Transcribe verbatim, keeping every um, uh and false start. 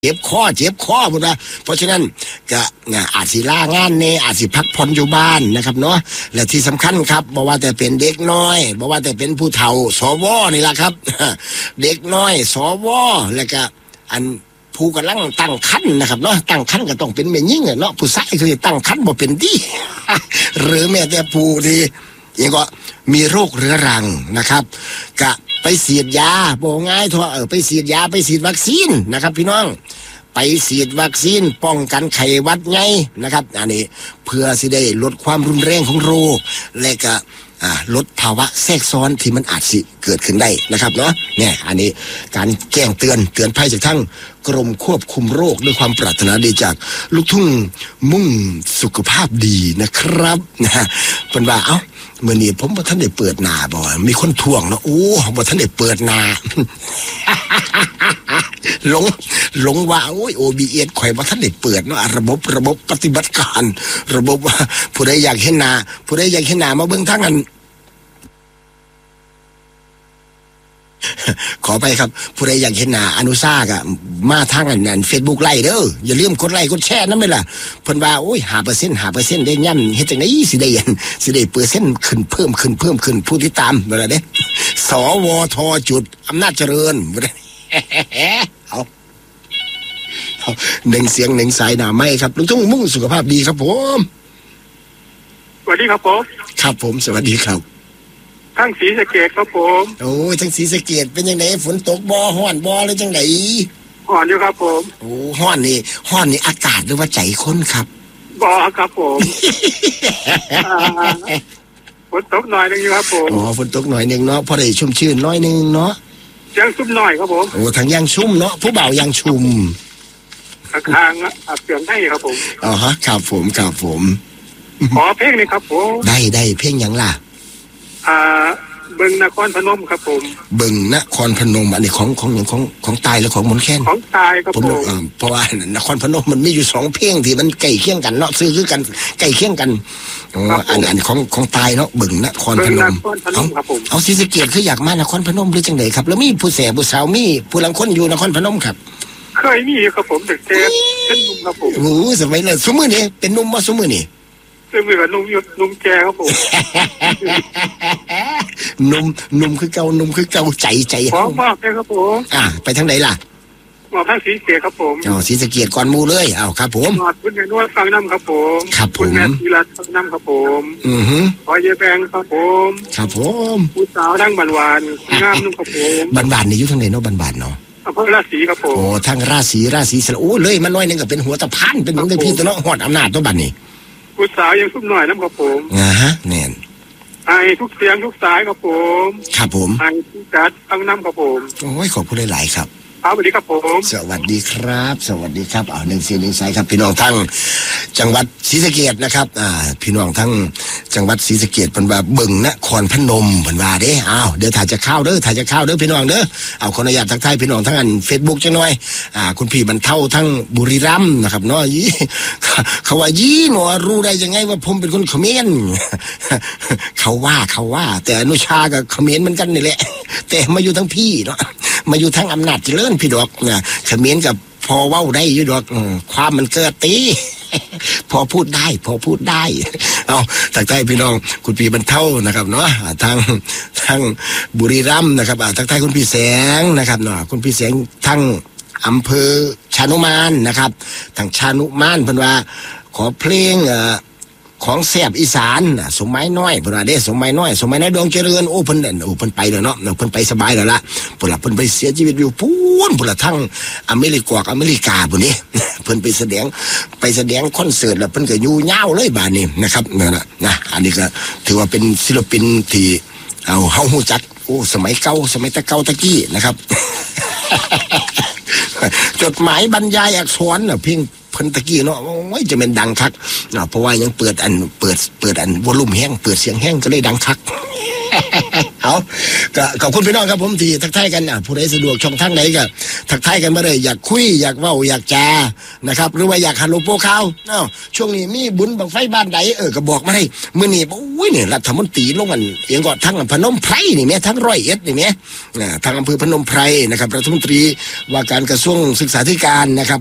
เจ็บคอเจ็บคอหมดนะเพราะฉะนั้นก็อาจสิลางานเนอาจสิพักผ่อนอยู่บ้านนะครับเนาะและที่สำคัญครับบอกว่าแต่เป็นเด็กน้อยบอกว่าแต่เป็นผู้เฒ่าสวนี่แหละครับเด็กน้อยสวแล้วก็อันผู้กำลังตั้งครรภ์นะครับเนาะตั้งครรภ์ก็ต้องเป็นแม่หญิงเนาะผู้ชายคือตั้งครรภ์บ่เป็นดีหรือแม้แต่ผู้ที่ยังก็มีโรคเรื้อรังนะครับก็ไปฉีดยาบอกง่ายทั่วเออไปฉีดยาไปฉีดวัคซีนนะครับพี่น้องไปฉีดวัคซีนป้องกันไข้หวัดใหญ่นะครับอันนี้เพื่อสิได้ลดความรุนแรงของโรคและก็ลดภาวะแทรกซ้อนที่มันอาจสิเกิดขึ้นได้นะครับเนาะเนี่ยอันนี้การแจ้งเตือนเตือนภัยจากทั้งกรมควบคุมโรคด้วยความปรารถนาดีจากลูกทุ่งมุ่งสุขภาพดีนะครับนะเป็นว่าเอ้าเมื่อนี้ผมว่าท่านได้เปิดหน้าบ่มีคนทวงเนาะโอ้ว่าท่านได้เปิดหน้าหลงหลงว่าโอ้ย โอ บี เอส ข่อยว่าท่านได้เปิดเนาะระบบระบบปฏิบัติการระบบว่าผู้ใดอยากเห็นหน้าผู้ใดอยากเห็นหน้ามาเบิ่งทางอันขอไปครับผู้ใดอยากเห็นหน้าอนุซากะมาทางอันนั้น Facebook ไลค์เด้ออย่าลืมกดไลค์กดแชร์นำแม่ล่ะเพิ่นว่าโอ้ย ห้าเปอร์เซ็นต์ ห้าเปอร์เซ็นต์ ได้ย่ำเฮ็ดจังได๋สิได้สิได้เปอร์เซ็นต์ขึ้นเพิ่มขึ้นเพิ่มขึ้นผู้ติดตามบ่ล่ะเด้สวทจุดอำนาจเจริญบ่ได้เอาหนึ่งเสียงหนึ่งสายหน้าไม้ครับลุงทุ่งมุ่งสุขภาพดีครับผมสวัสดีครับผมครับผมสวัสดีครับทั้งศรีสะเกษครับผมโอ้ยทั้งศรีสะเกษเป็นยังไงฝนตกบ่ฮ้อนบ่หรือจังได๋ฮ้อนอยู่ครับผมโอ้ฮ้อนนี่ฮ้อนนี่อากาศหรือว่าใจคนครับบ่ครับผมฝนตกหน่อยนึงอยู่ครับผมอ๋อฝนตกหน่อยนึงเนาะพอได้ชุ่มชื่นน้อยนึงเนาะยังชุ่มหน่อยครับผมโอ้ทั้งยังชุ่มเนาะผู้บ่าวยังชุ่มทางอับเสียงให้ครับผมอ๋อฮะครับผมครับผมขอเพลงนึงครับผมได้ได้เพลงหยังล่ะอ่าเบิ่งนครพนมครับผมเบิ่งนครพนมอันนี้ของของอย่างของของตายหรือของมนแค้นของตายครับผมเพราะว่านครพนมมันมีอยู่สองเพลงที่มันใกล้เคียงกันเนาะซื้อคือกันใกล้เคียงกันอ๋ออันอันของของตายเนาะเบิ่งนครพนมเอาเอาศรีสะเกษคืออยากมานครพนมหรือจังได๋ครับแล้วมีผู้แสผู้สาวมีผู้ลังคนอยู่นครพนมครับเคยมีครับผมแต่เป็นหนุ่มครับผมโอ้สมัยนั้นซุมื้อนี้เป็นหนุ่มบ่ซุมื้อนี้ซึ่งมีกับนุ่มยุดนุ่มแก่ครับผมนุ่มนุ่มคือเก่านุ่มคือเก่าใจใจขอมากเลยครับผมอ่าไปทางไหนล่ะมาทางศรีสะเกษครับผมอ๋อศรีสะเกษก่อนหมู่เลยอ้าวครับผมมาคุณแม่นวลฟังน้ำครับผมครับผมคุณแม่ธีรัตน์ฟังน้ำครับผมอือฮึขอเยแบงครับผมครับผมผู้สาวทั้งบันวานงามนุ่มครับผมบันวานนี่อยู่ทางไหนเนาะบันวานเนาะอำเภอราศีครับผมโอ้ทางราศีราศีสระโอ้เลยมันน้อยนึงก็เป็นหัวตะพานเป็นหยังได้พี่ตัวเนาะฮอดอำนาจตัวบัดนี้ผู้สาวยังซุ่มหน่อยน้ำครับผมอ่าฮะแน่นไอ้ทุกเสียงทุกสายครับผมครับผมไอ้ทุกจัดตั้งน้ำครับผมโอ้ยขอบคุณหลายๆครับสวัสดีครับผมสวัสดีครับสวัสดีครับเอาหนึ่งเสียงหนึ่งสายครับพี่น้องทั้งจังหวัดศรีสะเกษนะครับอ่าพี่น้องทั้งจังหวัดศรีสะเกษเพิ่นว่าเบิ่งนครพนมเพิ่นว่าเด้อ้าวเดี๋ยวถ่ายจะเข้าเด้อถ่ายจะเข้าเด้อพี่น้องเด้อเอาขออนุญาตทักทายพี่น้องทั้งอัน Facebook จังหน่อยอ่าคุณพี่บรรเทาทั้งบุรีรัมย์นะครับเนาะยี่เขาว่ายี่หนอรู้ได้ยังไงว่าผมเป็นคนเขมรเขาว่าเขาว่าแต่อนุชากับเขมรเหมือนกันนี่แหละแต่มาอยู่ทั้งพี่เนาะมาอยู่ทั้งอำนาจเจริญพี่ดอกนะเขมรกับพอเว้าได้อยู่ดอกความมันเกิดตีพอพูดได้พอพูดได้เอาทักทายพี่น้องคุณพี่บรรเทานะครับเนาะทางทางบุรีรัมย์นะครับทักทายคุณพี่แสงนะครับเนาะคุณพี่แสงทั้งอำเภอชานุมานนะครับทางชานุมานเพิ่นว่าขอเพลงเอ่อของแซ่บอีสานสมไม้น้อยเพิ่นว่าเด้สมไม้น้อยสมไม้น้อยดวงเจริญโอ้เพิ่นโอ้เพิ่นไปแล้วเนาะเพิ่นไปสบายแล้วล่ะพุ่นล่ะเพิ่นไปเสียชีวิตอยู่พูนพุ่นล่ะทั้งอเมริกาอเมริกาพุ่นนี้เพิ่นไปแสดงไปแสดงคอนเสิร์ตแล้วเพิ่นก็อยู่ยาวเลยบาดนี้นะครับนั่นน่ะนะอันนี้ก็ถือว่าเป็นศิลปินที่เอาเฮาฮู้จักโอ้สมัยเก่าสมัยตะเก่าตะกี้นะครับจดหมายบรรยายอักษรน่ะเพียงเพิ่นตะกี้เนาะโอ้ยจะเป็นดังคักเนาะเพราะว่ายังเปิดอันเปิดเปิดอันวอลลุ่มแห้งเปิดเสียงแห้งก็เลยดังคักเอาก็ขอบคุณพี่น้องครับผมที่ทักทายกันอ่ะผู้ใดสะดวกช่องทางไหนก็ทักทายกันมาเลยอยากคุยอยากเว้าอยากจานะครับหรือว่าอยากฮัลโหลโปรข่าวเอ้าช่วงนี้มีบุญบังไฟบ้านใดเออก็บอกมาให้มื้อนี้โอ้ยเนี่ยรัฐมนตรีลงกันเอียงก็ทั้งพนมไพรนี่แม่ทั้งร้อยเอ็ดนี่แม่อ่าทางอำเภอพนมไพรนะครับรัฐมนตรีว่าการกระทรวงศึกษาธิการนะครับ